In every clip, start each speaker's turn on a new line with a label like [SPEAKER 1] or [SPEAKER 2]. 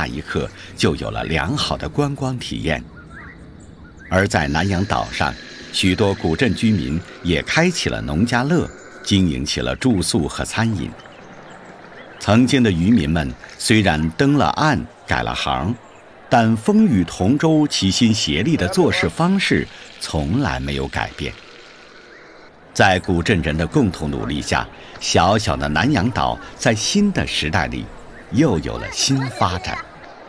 [SPEAKER 1] 那一刻就有了良好的观光体验。而在南洋岛上，许多古镇居民也开启了农家乐，经营起了住宿和餐饮。曾经的渔民们虽然登了岸改了行，但风雨同舟齐心协力的做事方式从来没有改变。在古镇人的共同努力下，小小的南洋岛在新的时代里又有了新发展。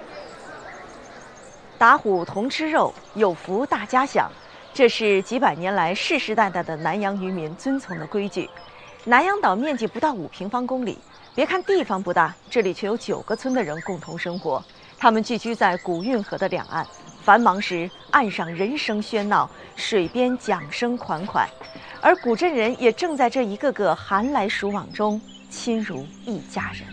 [SPEAKER 2] 打虎同吃肉，有福大家享，这是几百年来世世代代的南洋渔民遵从的规矩。南洋岛面积不到5平方公里，别看地方不大，这里却有9个村的人共同生活。他们聚居在古运河的两岸，繁忙时岸上人声喧闹，水边桨声款款，而古镇人也正在这一个个寒来暑往中亲如一家人。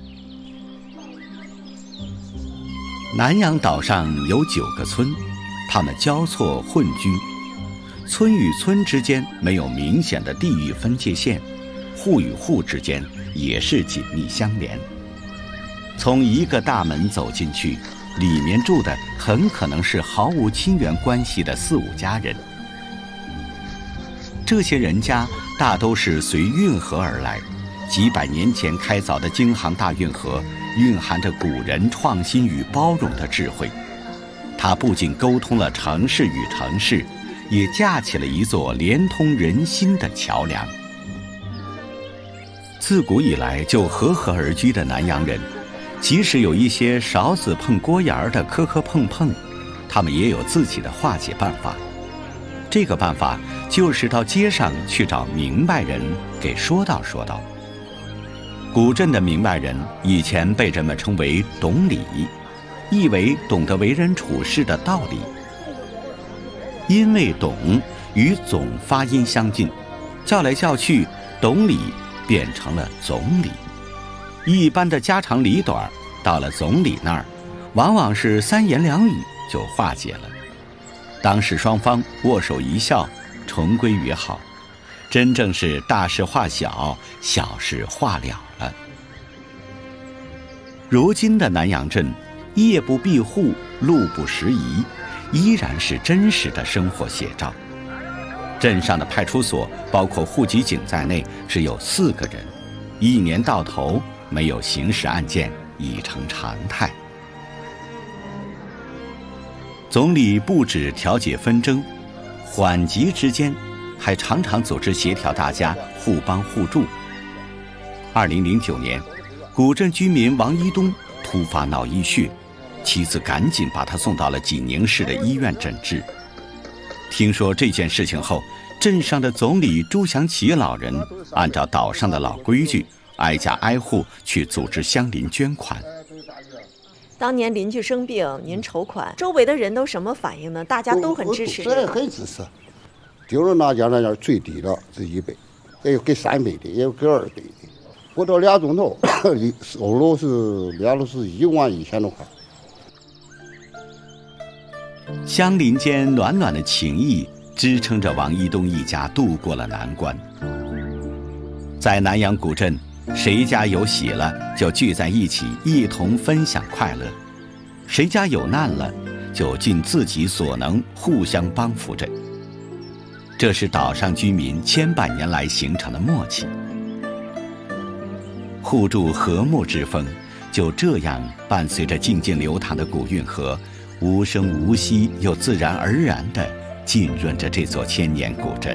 [SPEAKER 1] 南洋岛上有9个村，他们交错混居，村与村之间没有明显的地域分界线，户与户之间也是紧密相连。从一个大门走进去，里面住的很可能是毫无亲缘关系的4、5家人。这些人家大都是随运河而来，几百年前开凿的京杭大运河蕴含着古人创新与包容的智慧，它不仅沟通了城市与城市，也架起了一座连通人心的桥梁。自古以来就和和而居的南洋人，即使有一些勺子碰锅沿的磕磕碰碰，他们也有自己的化解办法。这个办法就是到街上去找明白人给说道说道。古镇的明白人以前被人们称为懂礼，意为懂得为人处事的道理。因为懂与总发音相近，叫来叫去，懂礼变成了总理。一般的家长里短到了总理那儿，往往是3言2语就化解了。当时双方握手一笑，重归于好，真正是大事化小，小事化了了。如今的南洋镇，夜不闭户，路不拾遗，依然是真实的生活写照。镇上的派出所包括户籍警在内只有4个人，1年到头没有刑事案件，已成常态。总理不止调解纷争，缓急之间还常常组织协调大家互帮互助。2009年，古镇居民王一东突发脑溢血，妻子赶紧把他送到了济宁市的医院诊治。听说这件事情后，镇上的总理朱祥奇老人按照岛上的老规矩，挨家挨户去组织乡邻捐款。
[SPEAKER 2] 当年邻居生病，您筹款，周围的人都什么反应呢？大家都很支持。
[SPEAKER 3] 这很支持，丢了那家最低的是100，也有给300的，也有给200的。不到2钟头，收入是11000多块。
[SPEAKER 1] 乡邻间暖暖的情谊支撑着王一东一家度过了难关。在南洋古镇，谁家有喜了就聚在一起，一同分享快乐；谁家有难了，就尽自己所能互相帮扶着。这是岛上居民千百年来形成的默契。互助和睦之风就这样伴随着静静流淌的古运河，无声无息又自然而然地浸润着这座千年古镇。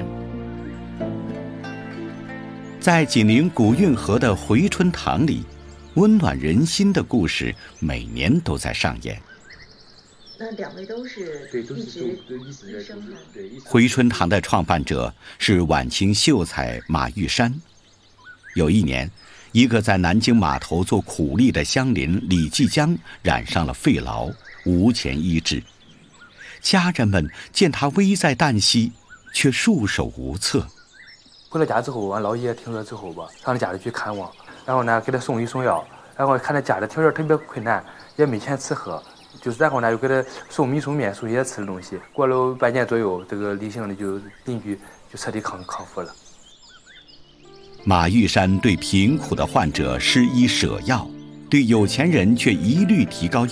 [SPEAKER 1] 在紧邻古运河的回春堂里，温暖人心的故事每年都在上演。
[SPEAKER 2] 那2位都是一直生吗？
[SPEAKER 1] 回春堂的创办者是晚清秀才马玉山。有一年，一个在南京码头做苦力的乡邻李继江染上了肺痨，无钱医治。家人们见他危在旦夕，却束手无策。
[SPEAKER 4] 回了家之后，俺姥爷听说之后吧，上他家里去看望，然后呢给他送医送药，然后看他家里条件特别困难，也没钱吃喝，就是然后呢又给他送米送面送一些吃的东西。过了半年左右，这个李姓的邻居就彻底康复了。
[SPEAKER 1] 马玉山对贫苦的患者施医舍药，对有钱人却一律提高